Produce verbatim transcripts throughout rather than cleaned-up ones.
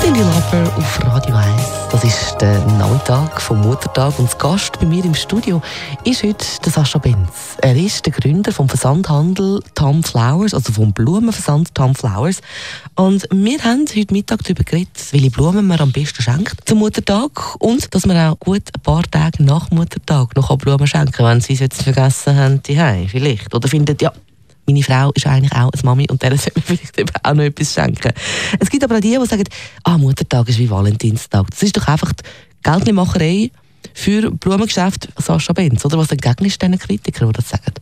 Cyndi Lauper auf Radio eins. Das ist der Nachmittag vom Muttertag und das Gast bei mir im Studio ist heute der Sascha Benz. Er ist der Gründer vom Versandhandel Tom Flowers, also vom Blumenversand Tom Flowers. Und wir haben heute Mittag darüber geredet, welche Blumen man am besten schenkt zum Muttertag und dass man auch gut ein paar Tage nach Muttertag noch Blumen schenken kann, wenn sie es jetzt vergessen haben, die Hause vielleicht. Oder findet, ja, meine Frau ist eigentlich auch eine Mami und der sollte mir vielleicht eben auch noch etwas schenken. Es gibt aber auch die, die sagen, ah, Muttertag ist wie Valentinstag. Das ist doch einfach die Geldmacherei für Blumengeschäfte Sascha Benz. Oder was entgegnest du diesen Kritikern, die das sagen?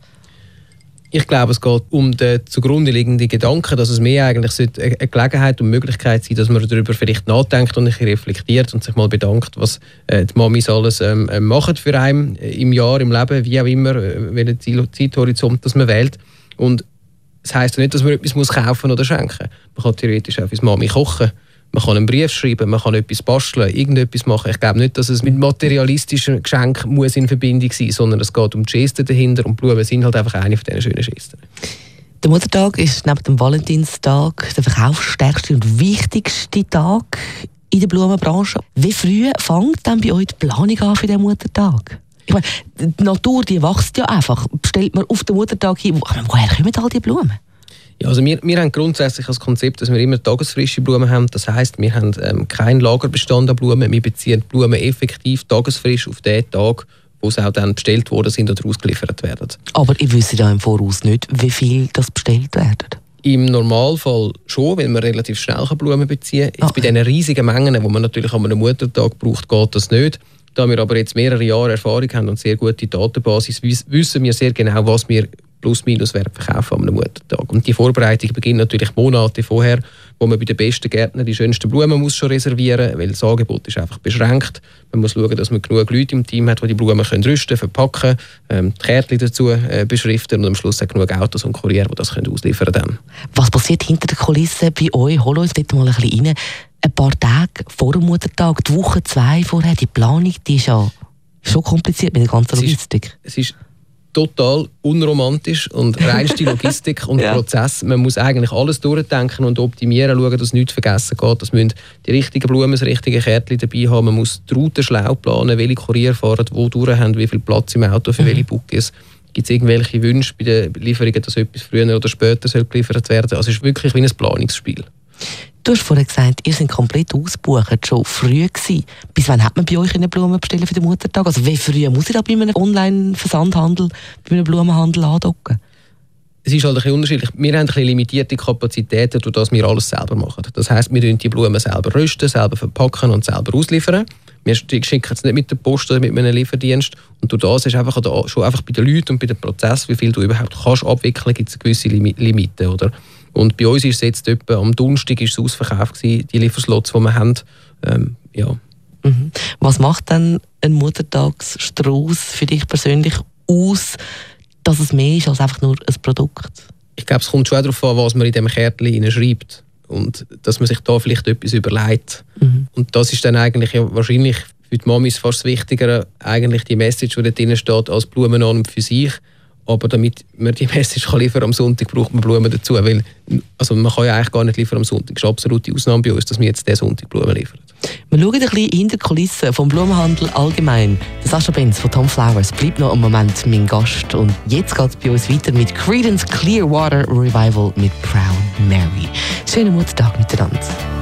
Ich glaube, es geht um den zugrunde liegenden Gedanken, dass es mehr eigentlich eine Gelegenheit und Möglichkeit sein, dass man darüber vielleicht nachdenkt und ein bisschen reflektiert und sich mal bedankt, was die Mamis alles ähm, machen für einen im Jahr, im Leben, wie auch immer, welchen Zeithorizont das man wählt. Und das heisst ja nicht, dass man etwas muss kaufen oder schenken muss. Man kann theoretisch auch für die Mami kochen, man kann einen Brief schreiben, man kann etwas basteln, irgendetwas machen. Ich glaube nicht, dass es mit materialistischen Geschenken muss in Verbindung sein muss, sondern es geht um die Gesten dahinter und Blumen sind halt einfach eine von diesen schönen Gesten. Der Muttertag ist neben dem Valentinstag der verkaufsstärkste und wichtigste Tag in der Blumenbranche. Wie früh fängt dann bei euch die Planung an für den Muttertag? Ich meine, die Natur die wächst ja einfach. Bestellt man auf den Muttertag hin, woher kommen all die Blumen? Ja, also wir, wir haben grundsätzlich das Konzept, dass wir immer tagesfrische Blumen haben. Das heisst, wir haben ähm, keinen Lagerbestand an Blumen. Wir beziehen die Blumen effektiv tagesfrisch auf den Tag, wo sie auch dann bestellt worden sind oder ausgeliefert werden. Aber ich wüsste ja im Voraus nicht, wie viel das bestellt werden. Im Normalfall schon, weil man relativ schnell Blumen beziehen kann. Jetzt bei diesen riesigen Mengen, die man natürlich an einem Muttertag braucht, geht das nicht. Da wir aber jetzt mehrere Jahre Erfahrung haben und sehr gute Datenbasis, wissen wir sehr genau, was wir plus minus Wert verkaufen an einem Muttertag. Und die Vorbereitung beginnt natürlich Monate vorher, wo man bei den besten Gärtnern die schönsten Blumen muss schon reservieren muss, weil das Angebot ist einfach beschränkt. Man muss schauen, dass man genug Leute im Team hat, die die Blumen können rüsten, verpacken, ähm, die Kärtchen dazu äh, beschriften und am Schluss auch genug Autos und Kurier, die das können ausliefern können. Was passiert hinter den Kulissen bei euch? Hol uns dort mal ein bisschen rein. Ein paar Tage vor dem Muttertag, die Woche zwei vorher, die Planung, die ist ja schon kompliziert mit der ganzen Logistik. Es ist, es ist total unromantisch und reinste Logistik und ja. Prozess. Man muss eigentlich alles durchdenken und optimieren, schauen, dass nichts vergessen geht. Es müssen die richtigen Blumen, das richtige Kärtchen dabei haben. Man muss die Route schlau planen, welche Kurier fahren, wo durch haben, wie viel Platz im Auto für mhm. welche Buckis. Gibt es irgendwelche Wünsche bei den Lieferungen, dass etwas früher oder später soll geliefert werden soll? Also es ist wirklich wie ein Planungsspiel. Du hast vorhin gesagt, ihr seid komplett ausgebucht, schon früh gewesen. Bis wann hat man bei euch eine Blume bestellen für den Muttertag? Also wie früh muss ich da bei einem Online-Versandhandel, bei einem Blumenhandel andocken? Es ist halt ein bisschen unterschiedlich. Wir haben ein bisschen limitierte Kapazitäten, durch das wir alles selber machen. Das heisst, wir rüsten die Blumen selber rösten, selber verpacken und selber ausliefern. Wir schicken es nicht mit der Post oder mit einem Lieferdienst. Und durch das ist einfach schon einfach bei den Leuten und bei dem Prozess, wie viel du überhaupt kannst abwickeln, gibt es gewisse Limiten, oder? Und bei uns ist es jetzt etwa am Donnerstag ist es ausverkauft gewesen, die Lieferslots, die wir haben. Ähm, ja. Mhm. Was macht dann ein Muttertagsstrauß für dich persönlich aus, dass es mehr ist als einfach nur ein Produkt? Ich glaube, es kommt schon darauf an, was man in diesem Kärtchen schreibt. Und dass man sich da vielleicht etwas überlegt. Mhm. Und das ist dann eigentlich ja wahrscheinlich für die Mamis fast wichtiger, eigentlich die Message, die da drin steht, als Blumen an und für sich. Aber damit man die Message kann liefern am Sonntag, braucht man Blumen dazu. Weil, also man kann ja eigentlich gar nicht liefern am Sonntag. Das ist eine absolute Ausnahme bei uns, dass wir jetzt diesen Sonntag Blumen liefern. Wir schauen ein bisschen hinter die Kulissen vom Blumenhandel allgemein. Der Sascha Benz von Tom Flowers bleibt noch einen Moment mein Gast. Und jetzt geht es bei uns weiter mit Creedence Clearwater Revival mit Proud Mary. Schönen Muttertag miteinander.